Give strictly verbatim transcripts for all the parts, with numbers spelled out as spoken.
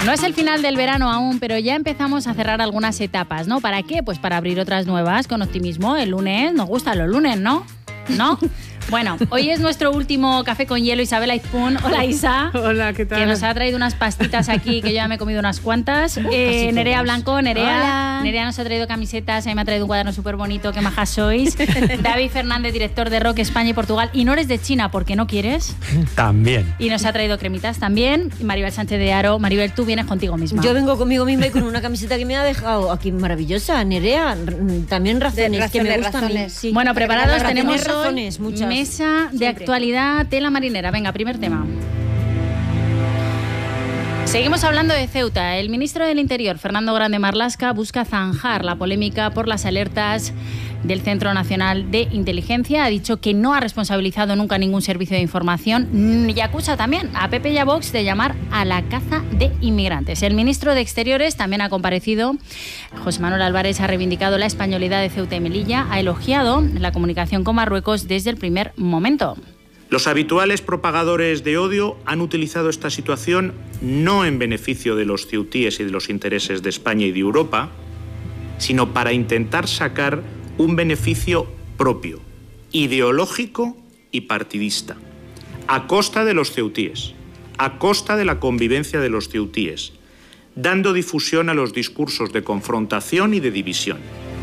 No es el final del verano aún, pero ya empezamos a cerrar algunas etapas, ¿no? ¿Para qué? Pues para abrir otras nuevas con optimismo. El lunes, nos gustan los lunes, ¿no? ¿No? Bueno, hoy es nuestro último café con hielo. Isabel Aizpún. Hola, Isa. Hola, ¿qué tal? Que nos ha traído unas pastitas aquí, que yo ya me he comido unas cuantas. Eh, Nerea Blanco, Nerea. Hola. Nerea nos ha traído camisetas, a mí me ha traído un cuaderno súper bonito, qué majas sois. David Fernández, director de Rock España y Portugal. Y no eres de China, ¿porque no quieres? También. Y nos ha traído cremitas también. Y Maribel Sánchez de Aro. Maribel, tú vienes contigo misma. Yo vengo conmigo misma y con una camiseta que me ha dejado aquí maravillosa. Nerea, también razones, razones que me gustan. razones. Sí. Bueno, preparados tenemos hoy razones, muchas. mesa de Siempre. actualidad, tela marinera. Venga, primer tema. Seguimos hablando de Ceuta. El ministro del Interior, Fernando Grande Marlaska, busca zanjar la polémica por las alertas del Centro Nacional de Inteligencia. Ha dicho que no ha responsabilizado nunca ningún servicio de información y acusa también a P P y a Vox de llamar a la caza de inmigrantes. El ministro de Exteriores también ha comparecido. José Manuel Álvarez ha reivindicado la españolidad de Ceuta y Melilla, ha elogiado la comunicación con Marruecos desde el primer momento. Los habituales propagadores de odio han utilizado esta situación no en beneficio de los ceutíes y de los intereses de España y de Europa, sino para intentar sacar un beneficio propio, ideológico y partidista, a costa de los ceutíes, a costa de la convivencia de los ceutíes, dando difusión a los discursos de confrontación y de división.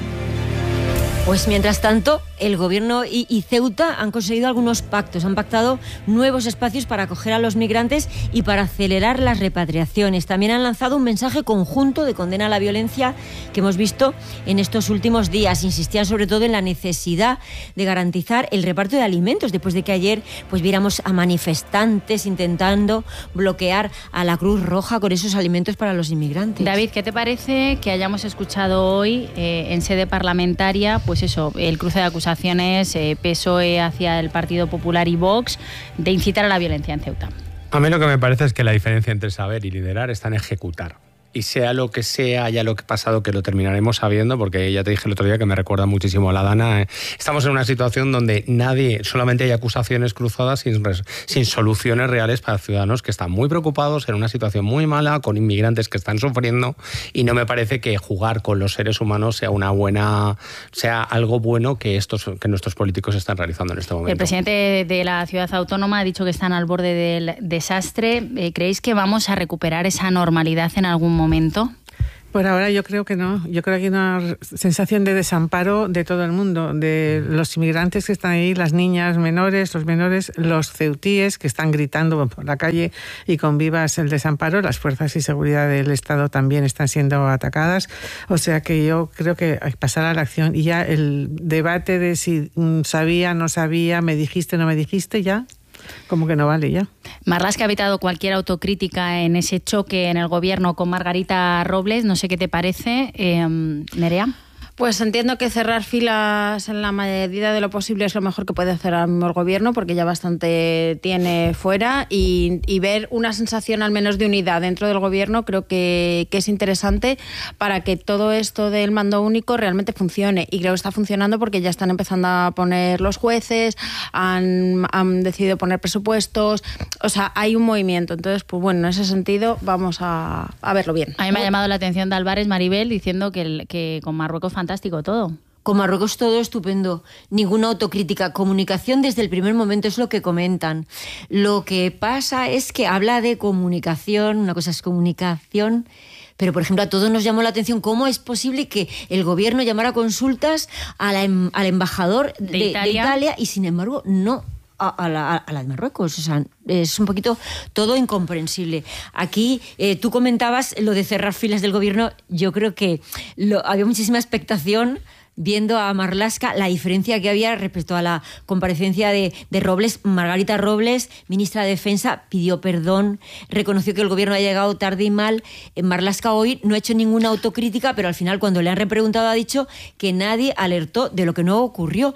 Pues mientras tanto, el Gobierno y, y Ceuta han conseguido algunos pactos, han pactado nuevos espacios para acoger a los migrantes y para acelerar las repatriaciones. También han lanzado un mensaje conjunto de condena a la violencia que hemos visto en estos últimos días. Insistían sobre todo en la necesidad de garantizar el reparto de alimentos, después de que ayer pues viéramos a manifestantes intentando bloquear a la Cruz Roja con esos alimentos para los inmigrantes. David, ¿qué te parece que hayamos escuchado hoy eh, en sede parlamentaria, pues eso, el cruce de acusaciones eh, P S O E hacia el Partido Popular y Vox de incitar a la violencia en Ceuta? A mí lo que me parece es que la diferencia entre saber y liderar está en ejecutar. Y sea lo que sea, haya lo que ha pasado, que lo terminaremos sabiendo, porque ya te dije el otro día que me recuerda muchísimo a la Dana. Estamos en una situación donde nadie, solamente hay acusaciones cruzadas sin, sin soluciones reales para ciudadanos que están muy preocupados en una situación muy mala, con inmigrantes que están sufriendo, y no me parece que jugar con los seres humanos sea una buena, sea algo bueno que estos, que nuestros políticos están realizando en este momento. El presidente de la ciudad autónoma ha dicho que están al borde del desastre. ¿Creéis que vamos a recuperar esa normalidad en algún momento? Por ahora yo creo que no. Yo creo que hay una sensación de desamparo de todo el mundo, de los inmigrantes que están ahí, las niñas menores, los menores, los ceutíes que están gritando por la calle y con vivas el desamparo. Las fuerzas y seguridad del Estado también están siendo atacadas. O sea que yo creo que hay que pasar a la acción. Y ya el debate de si sabía, no sabía, me dijiste, no me dijiste, ya como que no vale ya. Marlaska ha evitado cualquier autocrítica en ese choque en el gobierno con Margarita Robles. No sé qué te parece, eh, Nerea. Pues entiendo que cerrar filas en la medida de lo posible es lo mejor que puede hacer ahora mismo el gobierno, porque ya bastante tiene fuera, y, y ver una sensación al menos de unidad dentro del gobierno creo que, que es interesante para que todo esto del mando único realmente funcione, y creo que está funcionando porque ya están empezando a poner los jueces, han, han decidido poner presupuestos, o sea, hay un movimiento. Entonces, pues bueno, en ese sentido vamos a, a verlo bien. A mí me ha llamado la atención de Álvarez, Maribel, diciendo que, el, que con Marruecos fantástico todo. Con Marruecos todo estupendo, ninguna autocrítica, comunicación desde el primer momento, es lo que comentan. Lo que pasa es que habla de comunicación, una cosa es comunicación, pero por ejemplo a todos nos llamó la atención cómo es posible que el gobierno llamara a consultas a la, al embajador de, de, Italia. de Italia y sin embargo no a, a, la, a la de Marruecos. O sea, es un poquito todo incomprensible. Aquí eh, tú comentabas lo de cerrar filas del gobierno. Yo creo que lo, había muchísima expectación viendo a Marlaska, la diferencia que había respecto a la comparecencia de, de Robles. Margarita Robles, ministra de Defensa, pidió perdón, reconoció que el gobierno ha llegado tarde y mal. Marlaska hoy no ha hecho ninguna autocrítica, pero al final cuando le han repreguntado ha dicho que nadie alertó de lo que no ocurrió.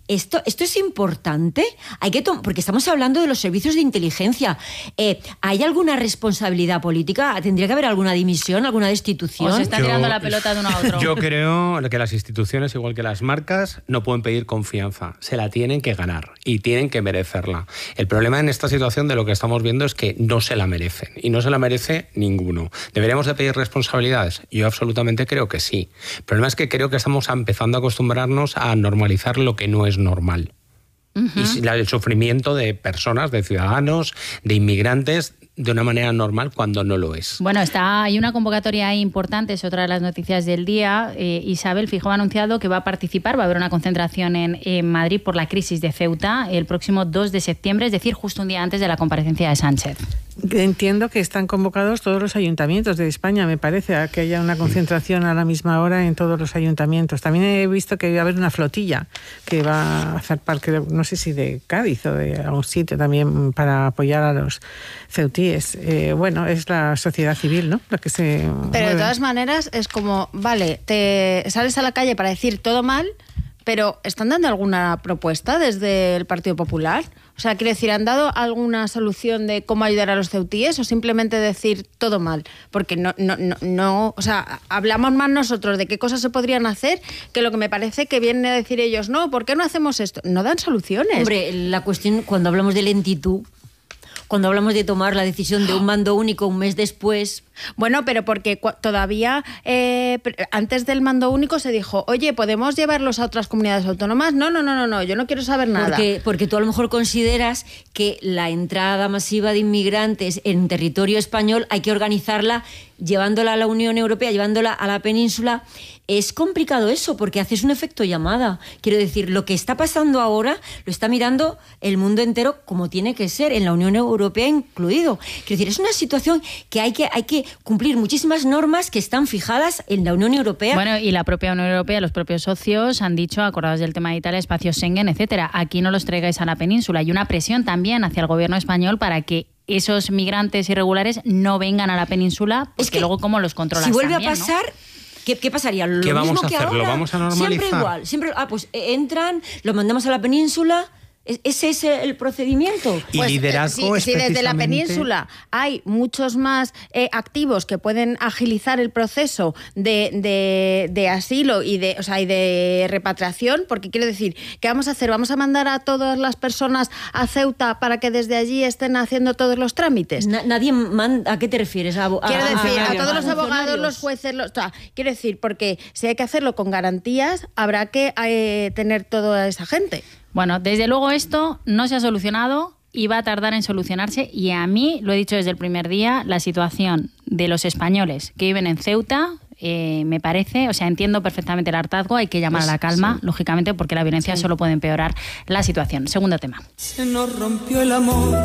Esto, esto es importante, hay que porque estamos hablando de los servicios de inteligencia. Eh, ¿Hay alguna responsabilidad política? ¿Tendría que haber alguna dimisión, alguna destitución? ¿O se está Yo- tirando la pelota de uno a otro? Yo creo que las instituciones, igual que las marcas, no pueden pedir confianza. Se la tienen que ganar y tienen que merecerla. El problema en esta situación de lo que estamos viendo es que no se la merecen. Y no se la merece ninguno. ¿Deberíamos de pedir responsabilidades? Yo absolutamente creo que sí. El problema es que creo que estamos empezando a acostumbrarnos a normalizar lo que no es normal. Uh-huh. Y el sufrimiento de personas, de ciudadanos, de inmigrantes, de una manera normal cuando no lo es. Bueno, está, hay una convocatoria ahí importante, es otra de las noticias del día. Eh, Isabel Feijóo ha anunciado que va a participar, va a haber una concentración en, en Madrid por la crisis de Ceuta el próximo dos de septiembre, es decir, justo un día antes de la comparecencia de Sánchez. Entiendo que están convocados todos los ayuntamientos de España, me parece, a que haya una concentración a la misma hora en todos los ayuntamientos. También he visto que va a haber una flotilla que va a hacer parte, no sé si de Cádiz o de algún sitio también, para apoyar a los ceutíes. Eh, bueno, es la sociedad civil, ¿no? La que se Pero mueve. de todas maneras es como, vale, te sales a la calle para decir todo mal, pero ¿están dando alguna propuesta desde el Partido Popular? O sea, quiero decir, ¿han dado alguna solución de cómo ayudar a los ceutíes o simplemente decir todo mal? Porque no, no, no, no, o sea, hablamos más nosotros de qué cosas se podrían hacer que lo que me parece que vienen a decir ellos, no, ¿por qué no hacemos esto? No dan soluciones. Hombre, la cuestión, cuando hablamos de lentitud, cuando hablamos de tomar la decisión de un mando único un mes después... Bueno, pero porque cu- todavía eh, antes del mando único se dijo, oye, ¿podemos llevarlos a otras comunidades autónomas? No, no, no, no, no, yo no quiero saber nada. Porque, porque tú a lo mejor consideras que la entrada masiva de inmigrantes en territorio español hay que organizarla llevándola a la Unión Europea, llevándola a la península. Es complicado eso, porque haces un efecto llamada. Quiero decir, lo que está pasando ahora lo está mirando el mundo entero como tiene que ser, en la Unión Europea incluido. Quiero decir, es una situación que hay que, hay que cumplir muchísimas normas que están fijadas en la Unión Europea. Bueno, y la propia Unión Europea, los propios socios han dicho, acordados del tema de Italia, espacio Schengen, etcétera, aquí no los traigáis a la península. Hay una presión también hacia el gobierno español para que esos migrantes irregulares no vengan a la península, porque es que luego cómo los controlas si vuelve también, a pasar... ¿no? ¿Qué, ¿Qué pasaría? Lo ¿Qué mismo vamos a que hacer? ahora. ¿Lo vamos a normalizar? Siempre igual. Siempre, ah, pues eh, entran, los mandamos a la península. ¿Ese es el procedimiento? Y Pues, liderazgo eh, es si, si desde la precisamente- península hay muchos más eh, activos que pueden agilizar el proceso de, de, de asilo y de, o sea, y de repatriación, porque quiero decir, ¿qué vamos a hacer? ¿Vamos a mandar a todas las personas a Ceuta para que desde allí estén haciendo todos los trámites? Na- nadie manda. ¿A qué te refieres? A, a- Quiero a- decir, a a- todos a los abogados, funcionarios. los jueces, los, o sea, quiero decir, porque si hay que hacerlo con garantías, habrá que eh, tener toda esa gente. Bueno, desde luego esto no se ha solucionado y va a tardar en solucionarse, y a mí, lo he dicho desde el primer día, la situación de los españoles que viven en Ceuta eh, me parece, o sea, entiendo perfectamente el hartazgo, hay que llamar Pues, a la calma, sí. lógicamente, porque la violencia Sí. solo puede empeorar la situación. Segundo tema. Se nos rompió el amor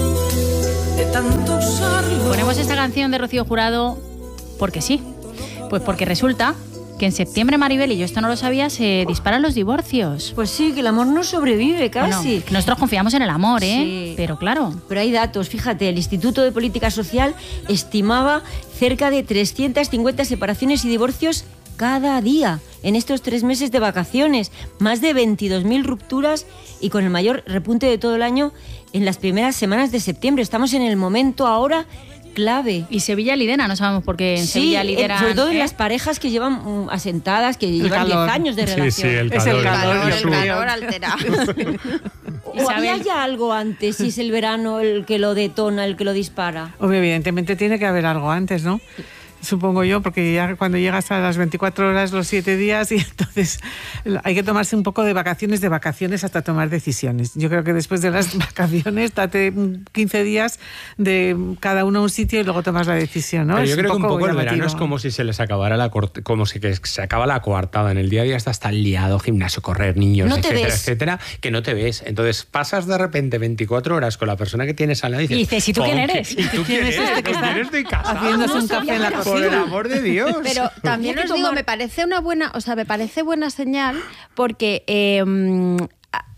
de tanto usarlo. Ponemos esta canción de Rocío Jurado porque sí, pues porque resulta que en septiembre, Maribel, y yo esto no lo sabía, se disparan los divorcios. Pues sí, que el amor no sobrevive Bueno, casi. que nosotros confiamos en el amor, ¿eh? Sí. Pero claro. Pero hay datos, fíjate, el Instituto de Política Social estimaba cerca de trescientas cincuenta separaciones y divorcios cada día en estos tres meses de vacaciones, más de veintidós mil rupturas y con el mayor repunte de todo el año en las primeras semanas de septiembre. Estamos en el momento ahora clave. Y Sevilla lidera, no sabemos por qué en Sí, Sevilla en- lideran. sobre todo en ¿eh? las parejas que llevan mm, asentadas, que llevan diez calor. años de Sí, relación. sí, el Es calor. el calor, Calor, el el frío. calor altera. ¿O Isabel. había ya algo antes, si es el verano el que lo detona, el que lo dispara? Obvio, evidentemente tiene que haber algo antes, ¿no? Supongo yo, porque ya cuando llegas a las veinticuatro horas, los siete días, y entonces hay que tomarse un poco de vacaciones, de vacaciones hasta tomar decisiones. Yo creo que después de las vacaciones, date quince días de cada uno a un sitio y luego tomas la decisión, ¿no? Pero yo Es creo que un poco el llamativo. verano es como si se les acabara la cort- como si que se acaba la coartada. En el día a día estás tan liado, gimnasio, correr, niños, No te etcétera, ves. etcétera, que no te ves. Entonces pasas de repente veinticuatro horas con la persona que tienes al lado y dices, Y dices, ¿y tú quién "¿Con qué- eres? ¿Y tú quién eres? ¿Con quién estoy casado? Haciéndose un No café en la sabía. Por el cocina. amor de Dios. Pero también Hay que os digo, tomar- me parece una buena, o sea, me parece buena señal porque eh,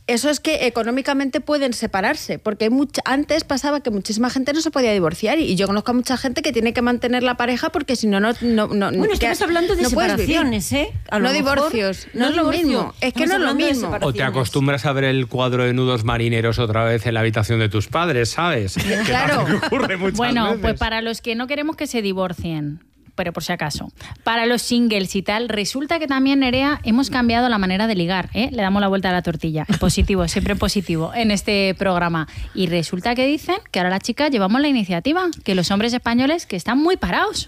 eso es que económicamente pueden separarse, porque hay mucha, antes pasaba que muchísima gente no se podía divorciar y yo conozco a mucha gente que tiene que mantener la pareja porque si no, no... no, no bueno, estamos que, hablando de no separaciones, ¿eh? A lo no mejor, divorcios, no, no es lo divorcio, mismo, es que no es lo mismo. O te acostumbras a ver el cuadro de nudos marineros otra vez en la habitación de tus padres, ¿sabes? Claro. Que ocurre muchas bueno, veces. pues para los que no queremos que se divorcien, pero por si acaso, para los singles y tal, resulta que también, Nerea, hemos cambiado la manera de ligar, ¿eh? Le damos la vuelta a la tortilla. Positivo, siempre positivo en este programa. Y resulta que dicen que ahora las chicas llevamos la iniciativa, que los hombres españoles que están muy parados.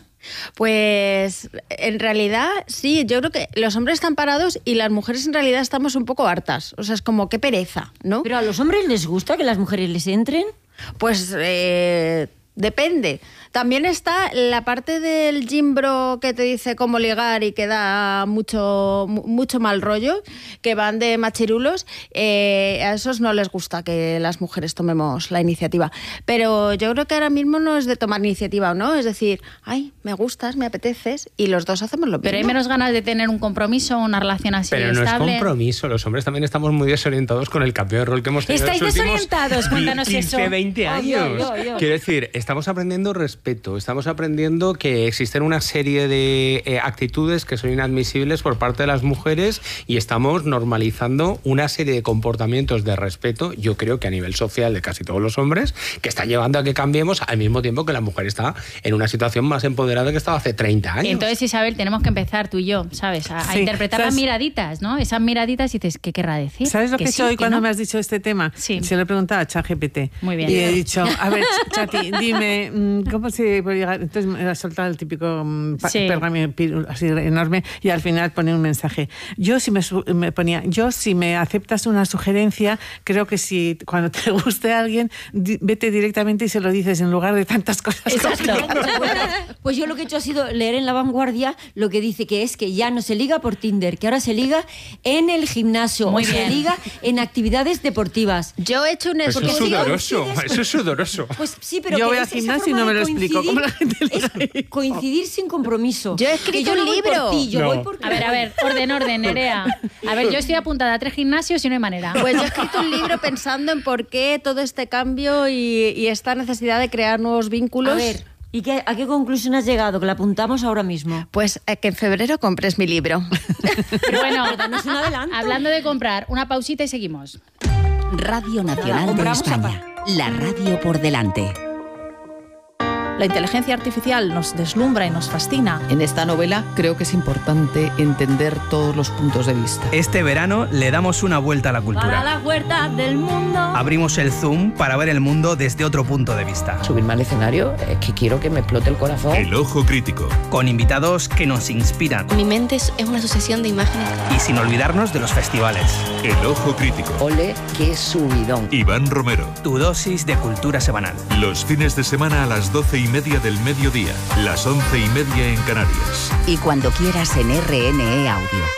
Pues en realidad sí, yo creo que los hombres están parados y las mujeres en realidad estamos un poco hartas. O sea, es como qué pereza, ¿no? ¿Pero a los hombres les gusta que las mujeres les entren? Pues eh, depende. También está la parte del gimbro que te dice cómo ligar y que da mucho, mucho mal rollo, que van de machirulos. Eh, a esos no les gusta que las mujeres tomemos la iniciativa. Pero yo creo que ahora mismo no es de tomar iniciativa, ¿no? Es decir, ay, me gustas, me apeteces, y los dos hacemos lo mismo. Pero hay menos ganas de tener un compromiso, una relación así Pero no estable. es compromiso, los hombres también estamos muy desorientados con el cambio de rol que hemos tenido. ¿Estáis en los últimos desorientados? Cuéntanos quince, eso. veinte años. Ay, ay, ay, ay. Quiero decir, estamos aprendiendo respeto, estamos aprendiendo que existen una serie de eh, actitudes que son inadmisibles por parte de las mujeres y estamos normalizando una serie de comportamientos de respeto, yo creo que a nivel social de casi todos los hombres, que están llevando a que cambiemos al mismo tiempo que la mujer está en una situación más empoderada que estaba hace treinta años. Entonces, Isabel, tenemos que empezar tú y yo, ¿sabes? A, a Sí, interpretar ¿sabes? las miraditas, ¿no? Esas miraditas y dices, ¿qué querrá decir? ¿Sabes lo que, he sí, hecho hoy que cuando no. me has dicho este tema? Sí. Se lo he preguntado a ChatGPT. Muy bien. Y he dicho, a ver, Chati, dime, ¿cómo se puede llegar? Entonces me ha soltado el típico mm, pa- Sí. pergamino pi- así enorme y al final pone un mensaje. Yo si me, su- me ponía, yo si me aceptas una sugerencia, creo que si cuando te guste a alguien, di- vete directamente y se lo dices en lugar de tantas cosas. Exacto. Pues yo lo que he hecho ha sido leer en La Vanguardia lo que dice que es que ya no se liga por Tinder, que ahora se liga en el gimnasio Muy o se bien. liga en actividades deportivas. Yo he hecho un Eso porque es si sudoroso, coincides- eso es sudoroso. Pues sí, pero Yo que voy es al esa gimnasio y forma no me de lo explico. coincidir- ¿Cómo la gente es liga ahí? coincidir sin compromiso. Yo he escrito Que yo un no voy libro. por ti, yo No. voy por A ver, a ver, orden, orden, Nerea. A ver, yo estoy apuntada a tres gimnasios y no hay manera. Pues yo he escrito un libro pensando en por qué todo este cambio y, y esta necesidad de crear nuevos vínculos. A ver, ¿y qué, a qué conclusión has llegado? Que la apuntamos ahora mismo. Pues eh, que en febrero compres mi libro. Pero bueno, danos un adelanto. hablando de comprar, una pausita y seguimos. Radio Nacional de compramos España. La radio por delante. La inteligencia artificial nos deslumbra y nos fascina. En esta novela creo que es importante entender todos los puntos de vista. Este verano le damos una vuelta a la cultura. Para la huerta del mundo. Abrimos el zoom para ver el mundo desde otro punto de vista. Subirme al escenario es que quiero que me explote el corazón. El ojo crítico. Con invitados que nos inspiran. Mi mente es una sucesión de imágenes. Y sin olvidarnos de los festivales. El ojo crítico. Ole, qué subidón. Iván Romero. Tu dosis de cultura semanal. Los fines de semana a las doce y media del mediodía. Las once y media en Canarias. Y cuando quieras en R N E Audio.